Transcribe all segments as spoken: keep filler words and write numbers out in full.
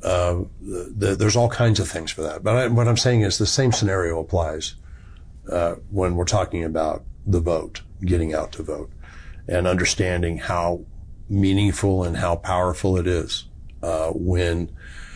uh, the, there's all kinds of things for that. But I, what I'm saying is the same scenario applies uh, when we're talking about the vote, getting out to vote, and understanding how meaningful and how powerful it is uh, when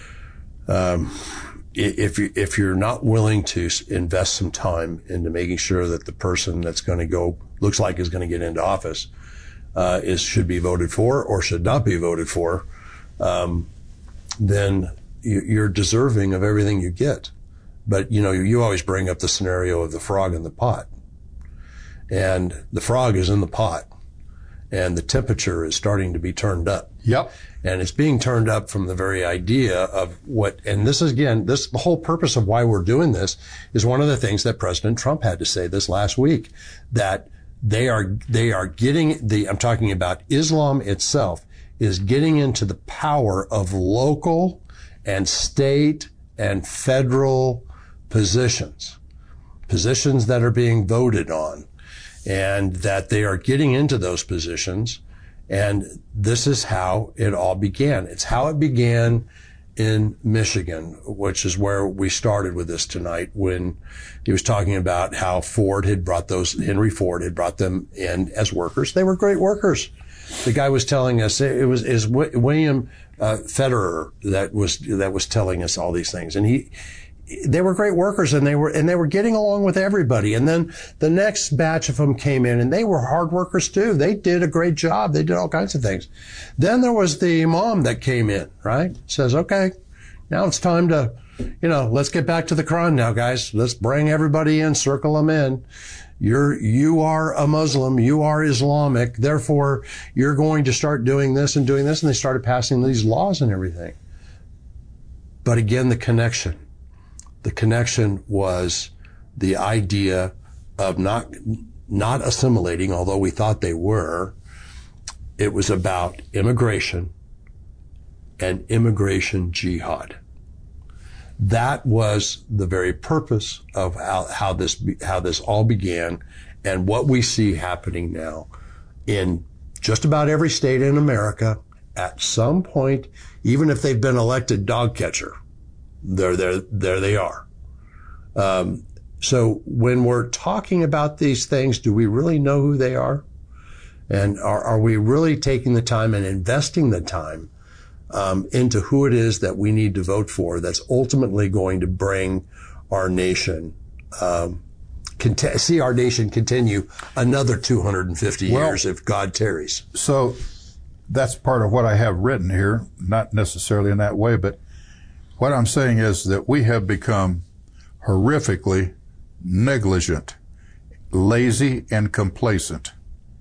um, if you, if you're not willing to invest some time into making sure that the person that's going to go looks like is going to get into office uh, is should be voted for or should not be voted for, um, then you're deserving of everything you get. But you know, you always bring up the scenario of the frog in the pot, and the frog is in the pot, and the temperature is starting to be turned up. Yep. And it's being turned up from the very idea of what, and this is again, this, the whole purpose of why we're doing this is one of the things that President Trump had to say this last week, that they are, they are getting the, I'm talking about Islam itself is getting into the power of local and state and federal positions, positions that are being voted on, and that they are getting into those positions. And this is how it all began. It's how it began in Michigan, which is where we started with this tonight, when he was talking about how Ford had brought those, Henry Ford had brought them in as workers. They were great workers. The guy was telling us, it was, is William uh, Federer that was, that was telling us all these things. And he, they were great workers, and they were, and they were getting along with everybody. And then the next batch of them came in, and they were hard workers too. They did a great job. They did all kinds of things. Then there was the imam that came in, right? Says, okay, now it's time to, you know, let's get back to the Quran now, guys. Let's bring everybody in, circle them in. You're, you are a Muslim, you are Islamic, therefore you're going to start doing this and doing this. And they started passing these laws and everything. But again, the connection. The connection was the idea of not, not assimilating, although we thought they were. It was about immigration and immigration jihad. That was the very purpose of how, how this, how this all began, and what we see happening now in just about every state in America at some point, even if they've been elected dog catcher. There, there, there they are. Um, so when we're talking about these things, do we really know who they are? And are, are we really taking the time and investing the time, um, into who it is that we need to vote for that's ultimately going to bring our nation, um, cont- see our nation continue another two hundred fifty well, years if God tarries? So that's part of what I have written here, not necessarily in that way, but what I'm saying is that we have become horrifically negligent, lazy, and complacent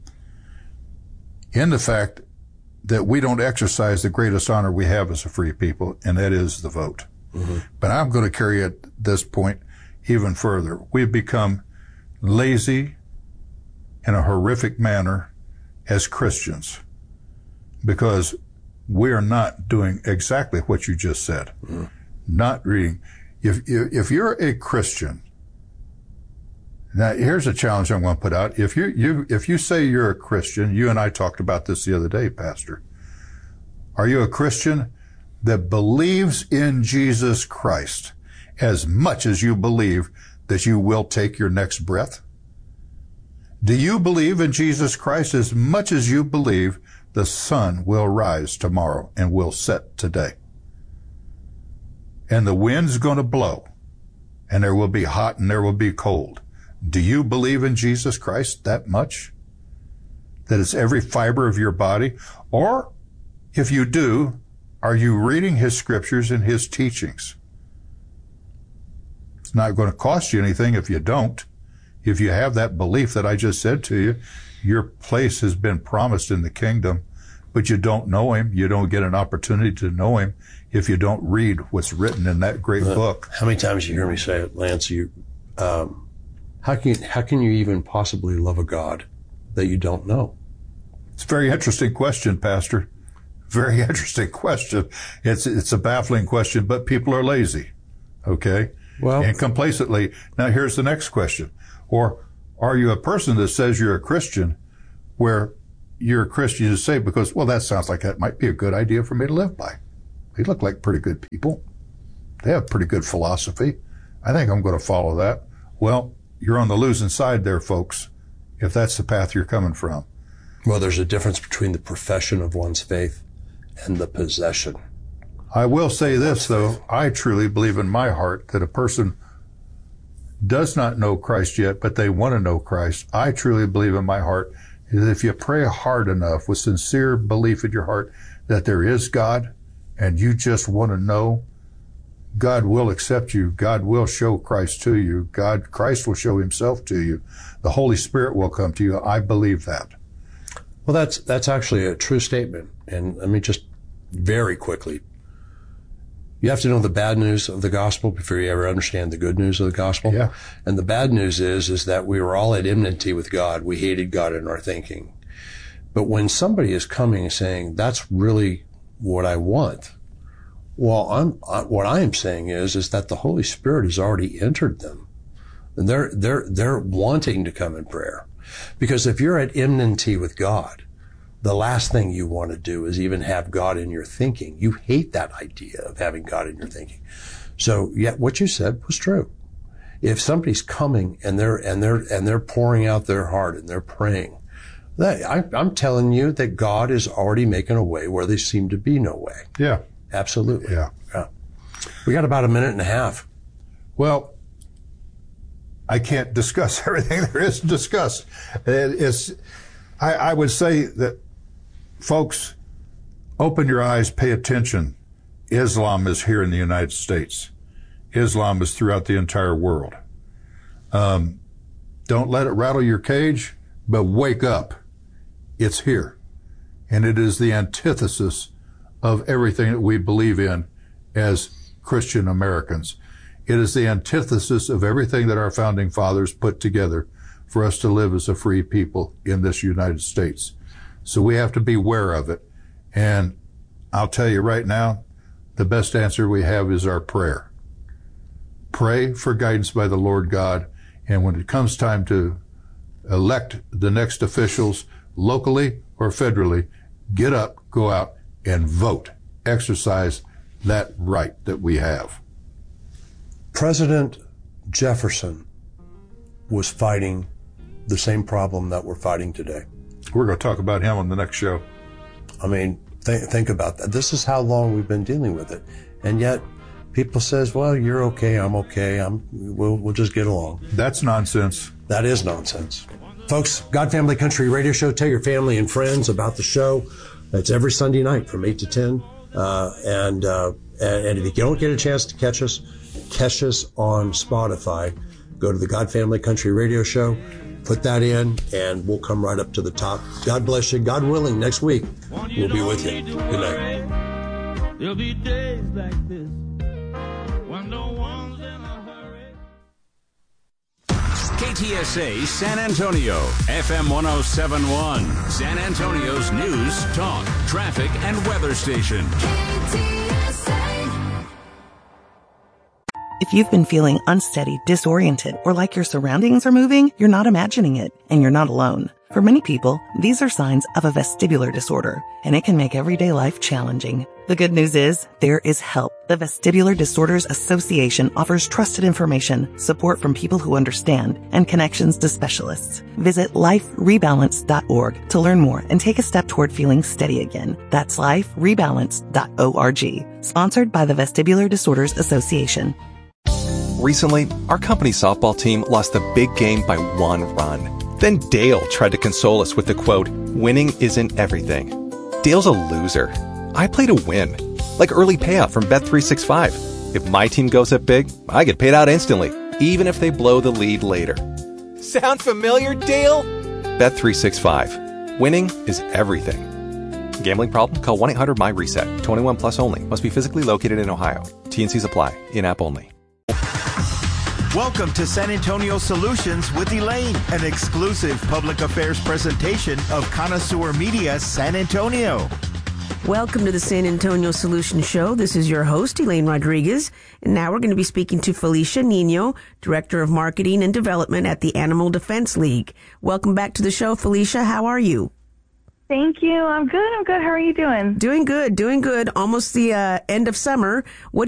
in the fact that we don't exercise the greatest honor we have as a free people, and that is the vote. Mm-hmm. But I'm going to carry it this point even further. We've become lazy in a horrific manner as Christians because we are not doing exactly what you just said. Mm-hmm. Not reading. If, if you're a Christian, now here's a challenge I'm going to put out. If you, you, if you say you're a Christian, you and I talked about this the other day, Pastor. Are you a Christian that believes in Jesus Christ as much as you believe that you will take your next breath? Do you believe in Jesus Christ as much as you believe the sun will rise tomorrow and will set today? And the wind's going to blow, and there will be hot and there will be cold. Do you believe in Jesus Christ that much? That it's every fiber of your body? Or, if you do, are you reading his scriptures and his teachings? It's not going to cost you anything if you don't. If you have that belief that I just said to you, your place has been promised in the kingdom, but you don't know him. You don't get an opportunity to know him if you don't read what's written in that great uh, book. How many times you hear me say it, Lance? You, um, how can you, how can you even possibly love a God that you don't know? It's a very interesting question, Pastor. Very interesting question. It's it's a baffling question, but people are lazy, okay? Well, and complacently. Now here's the next question. Or are you a person that says you're a Christian where you're a Christian to say because, well, that sounds like that might be a good idea for me to live by. They look like pretty good people. They have pretty good philosophy. I think I'm going to follow that. Well, you're on the losing side there, folks, if that's the path you're coming from. Well, there's a difference between the profession of one's faith and the possession. I will say this, though. I truly believe in my heart that a person does not know Christ yet, but they want to know Christ. I truly believe in my heart that if you pray hard enough with sincere belief in your heart that there is God and you just want to know, God will accept you. God will show Christ to you. God, Christ will show himself to you. The Holy Spirit will come to you. I believe that. Well, that's, that's actually a true statement. And let me just very quickly, you have to know the bad news of the gospel before you ever understand the good news of the gospel. Yeah. And the bad news is, is that we were all at enmity with God. We hated God in our thinking. But when somebody is coming and saying, that's really what I want, well, I'm, I, what I am saying is, is that the Holy Spirit has already entered them. And they're, they're, they're wanting to come in prayer. Because if you're at enmity with God, the last thing you want to do is even have God in your thinking. You hate that idea of having God in your thinking. So, yeah, what you said was true. If somebody's coming and they're, and they're, and they're pouring out their heart and they're praying, that, I, I'm telling you that God is already making a way where there seemed to be no way. Yeah. Absolutely. Yeah. Yeah. We got about a minute and a half. Well, I can't discuss everything there is to discuss. It, it's, I, I would say that, folks, open your eyes, pay attention. Islam is here in the United States. Islam is throughout the entire world. Um, don't let it rattle your cage, but wake up. It's here. And it is the antithesis of everything that we believe in as Christian Americans. It is the antithesis of everything that our founding fathers put together for us to live as a free people in this United States. So we have to be aware of it. And I'll tell you right now, the best answer we have is our prayer. Pray for guidance by the Lord God. And when it comes time to elect the next officials locally or federally, get up, go out, and vote. Exercise that right that we have. President Jefferson was fighting the same problem that we're fighting today. We're going to talk about him on the next show. I mean, th- think about that. This is how long we've been dealing with it. And yet people says, well, you're okay, I'm okay, I'm, we'll, we'll just get along. That's nonsense. That is nonsense. Folks, God Family Country Radio Show. Tell your family and friends about the show. It's every Sunday night from eight to ten. Uh, and, uh, and, and if you don't get a chance to catch us, catch us on Spotify. Go to the God Family Country Radio Show. Put that in, and we'll come right up to the top. God bless you. God willing, next week, we'll be with you. Good night. There'll be days like this when no one's in a hurry. K T S A San Antonio, F M one oh seven point one, San Antonio's news, talk, traffic, and weather station. K T S A. If you've been feeling unsteady, disoriented, or like your surroundings are moving, you're not imagining it, and you're not alone. For many people, these are signs of a vestibular disorder, and it can make everyday life challenging. The good news is, there is help. The Vestibular Disorders Association offers trusted information, support from people who understand, and connections to specialists. Visit life rebalance dot org to learn more and take a step toward feeling steady again. That's life rebalance dot org. Sponsored by the Vestibular Disorders Association. Recently, our company softball team lost the big game by one run. Then Dale tried to console us with the quote, "Winning isn't everything." Dale's a loser. I play to win. Like early payout from Bet three sixty-five. If my team goes up big, I get paid out instantly, even if they blow the lead later. Sound familiar, Dale? Bet three sixty-five. Winning is everything. Gambling problem? Call one eight hundred M Y reset. twenty-one plus only. Must be physically located in Ohio. T and Cs apply. In-app only. Welcome to San Antonio Solutions with Elaine, an exclusive public affairs presentation of Connoisseur Media San Antonio. Welcome to the San Antonio Solutions Show. This is your host, Elaine Rodriguez. And now we're going to be speaking to Felicia Nino, Director of Marketing and Development at the Animal Defense League. Welcome back to the show, Felicia. How are you? Thank you. I'm good. I'm good. How are you doing? Doing good, doing good. Almost the uh, end of summer. What